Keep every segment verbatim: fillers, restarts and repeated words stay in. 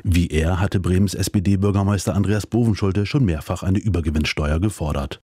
Wie er hatte Bremens S P D-Bürgermeister Andreas Bovenschulte schon mehrfach eine Übergewinnsteuer gefordert.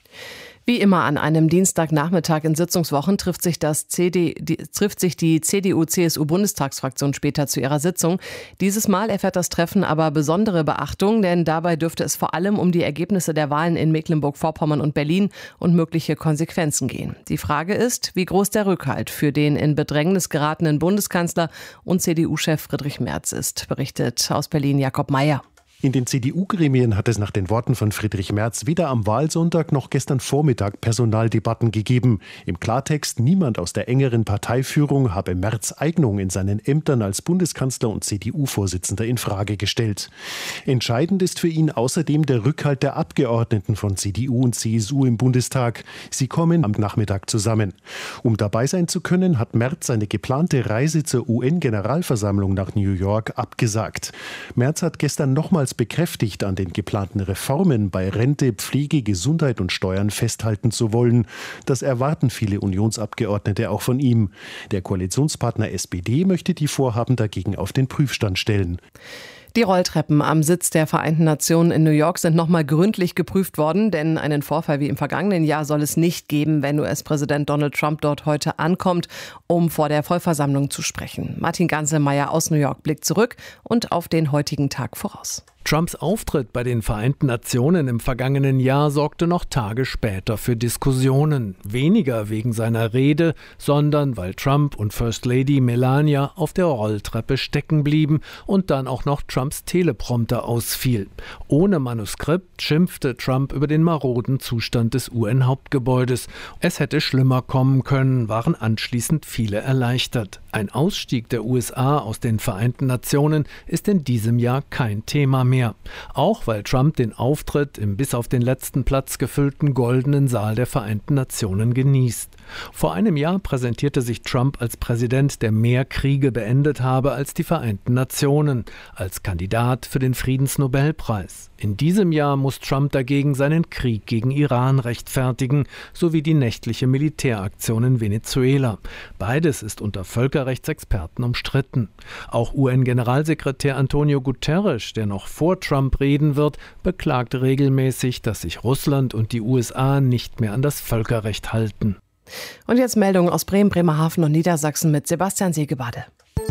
Wie immer an einem Dienstagnachmittag in Sitzungswochen trifft sich, das C D, die, trifft sich die C D U C S U-Bundestagsfraktion später zu ihrer Sitzung. Dieses Mal erfährt das Treffen aber besondere Beachtung, denn dabei dürfte es vor allem um die Ergebnisse der Wahlen in Mecklenburg-Vorpommern und Berlin und mögliche Konsequenzen gehen. Die Frage ist, wie groß der Rückhalt für den in Bedrängnis geratenen Bundeskanzler und C D U-Chef Friedrich Merz ist, berichtet aus Berlin Jakob Mayer. In den C D U-Gremien hat es nach den Worten von Friedrich Merz weder am Wahlsonntag noch gestern Vormittag Personaldebatten gegeben. Im Klartext, niemand aus der engeren Parteiführung habe Merz' Eignung in seinen Ämtern als Bundeskanzler und C D U-Vorsitzender in Frage gestellt. Entscheidend ist für ihn außerdem der Rückhalt der Abgeordneten von C D U und C S U im Bundestag. Sie kommen am Nachmittag zusammen. Um dabei sein zu können, hat Merz seine geplante Reise zur U N-Generalversammlung nach New York abgesagt. Merz hat gestern nochmals bekräftigt, an den geplanten Reformen bei Rente, Pflege, Gesundheit und Steuern festhalten zu wollen. Das erwarten viele Unionsabgeordnete auch von ihm. Der Koalitionspartner S P D möchte die Vorhaben dagegen auf den Prüfstand stellen. Die Rolltreppen am Sitz der Vereinten Nationen in New York sind nochmal gründlich geprüft worden, denn einen Vorfall wie im vergangenen Jahr soll es nicht geben, wenn U S-Präsident Donald Trump dort heute ankommt, um vor der Vollversammlung zu sprechen. Martin Ganselmeier aus New York blickt zurück und auf den heutigen Tag voraus. Trumps Auftritt bei den Vereinten Nationen im vergangenen Jahr sorgte noch Tage später für Diskussionen. Weniger wegen seiner Rede, sondern weil Trump und First Lady Melania auf der Rolltreppe stecken blieben und dann auch noch Trumps Teleprompter ausfiel. Ohne Manuskript schimpfte Trump über den maroden Zustand des U N-Hauptgebäudes. Es hätte schlimmer kommen können, waren anschließend viele erleichtert. Ein Ausstieg der U S A aus den Vereinten Nationen ist in diesem Jahr kein Thema mehr. Auch weil Trump den Auftritt im bis auf den letzten Platz gefüllten Goldenen Saal der Vereinten Nationen genießt. Vor einem Jahr präsentierte sich Trump als Präsident, der mehr Kriege beendet habe als die Vereinten Nationen, als Kandidat für den Friedensnobelpreis. In diesem Jahr muss Trump dagegen seinen Krieg gegen Iran rechtfertigen, sowie die nächtliche Militäraktion in Venezuela. Beides ist unter Völkerrechtsexperten umstritten. Auch U N-Generalsekretär Antonio Guterres, der noch vor Trump reden wird, beklagt regelmäßig, dass sich Russland und die U S A nicht mehr an das Völkerrecht halten. Und jetzt Meldungen aus Bremen, Bremerhaven und Niedersachsen mit Sebastian Segebade.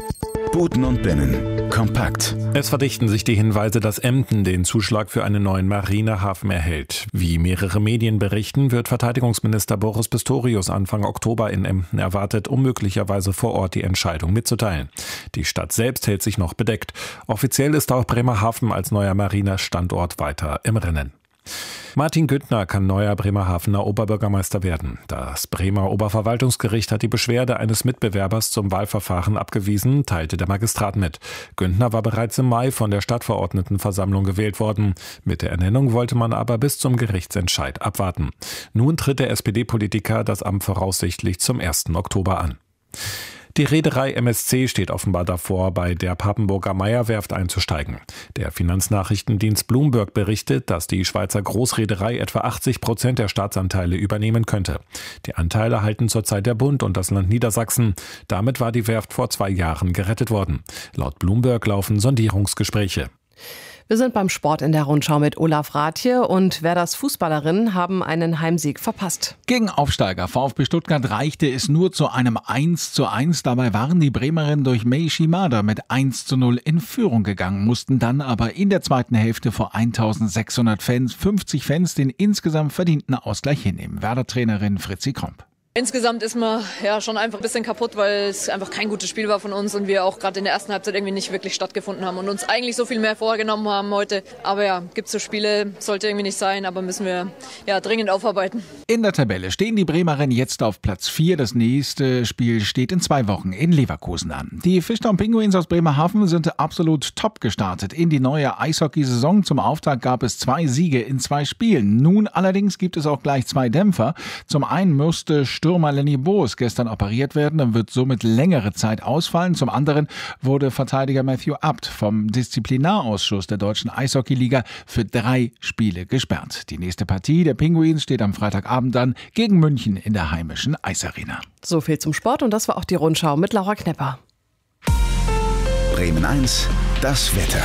Buten und Binnen. Kompakt. Es verdichten sich die Hinweise, dass Emden den Zuschlag für einen neuen Marinehafen erhält. Wie mehrere Medien berichten, wird Verteidigungsminister Boris Pistorius Anfang Oktober in Emden erwartet, um möglicherweise vor Ort die Entscheidung mitzuteilen. Die Stadt selbst hält sich noch bedeckt. Offiziell ist auch Bremerhaven als neuer Marinestandort weiter im Rennen. Martin Güntner kann neuer Bremerhavener Oberbürgermeister werden. Das Bremer Oberverwaltungsgericht hat die Beschwerde eines Mitbewerbers zum Wahlverfahren abgewiesen, teilte der Magistrat mit. Güntner war bereits im Mai von der Stadtverordnetenversammlung gewählt worden. Mit der Ernennung wollte man aber bis zum Gerichtsentscheid abwarten. Nun tritt der S P D-Politiker das Amt voraussichtlich zum ersten Oktober an. Die Reederei M S C steht offenbar davor, bei der Papenburger Meyer-Werft einzusteigen. Der Finanznachrichtendienst Bloomberg berichtet, dass die Schweizer Großreederei etwa achtzig Prozent der Staatsanteile übernehmen könnte. Die Anteile halten zurzeit der Bund und das Land Niedersachsen. Damit war die Werft vor zwei Jahren gerettet worden. Laut Bloomberg laufen Sondierungsgespräche. Wir sind beim Sport in der Rundschau mit Olaf Rathje und Werders Fußballerinnen haben einen Heimsieg verpasst. Gegen Aufsteiger VfB Stuttgart reichte es nur zu einem eins zu eins. Dabei waren die Bremerinnen durch Mei Shimada mit eins zu null in Führung gegangen, mussten dann aber in der zweiten Hälfte vor eintausendsechshundert Fans, fünfzig Fans den insgesamt verdienten Ausgleich hinnehmen. Werder-Trainerin Fritzi Kromp. Insgesamt ist man ja schon einfach ein bisschen kaputt, weil es einfach kein gutes Spiel war von uns und wir auch gerade in der ersten Halbzeit irgendwie nicht wirklich stattgefunden haben und uns eigentlich so viel mehr vorgenommen haben heute. Aber ja, gibt es so Spiele, sollte irgendwie nicht sein, aber müssen wir ja dringend aufarbeiten. In der Tabelle stehen die Bremerinnen jetzt auf Platz vier. Das nächste Spiel steht in zwei Wochen in Leverkusen an. Die Fischtown Pinguins aus Bremerhaven sind absolut top gestartet in die neue Eishockeysaison. Zum Auftakt gab es zwei Siege in zwei Spielen. Nun allerdings gibt es auch gleich zwei Dämpfer. Zum einen musste Stürmer Lenny Boos gestern operiert werden und wird somit längere Zeit ausfallen. Zum anderen wurde Verteidiger Matthew Abt vom Disziplinarausschuss der deutschen Eishockeyliga für drei Spiele gesperrt. Die nächste Partie der Pinguins steht am Freitagabend dann gegen München in der heimischen Eisarena. So viel zum Sport und das war auch die Rundschau mit Laura Knepper. Bremen eins, das Wetter.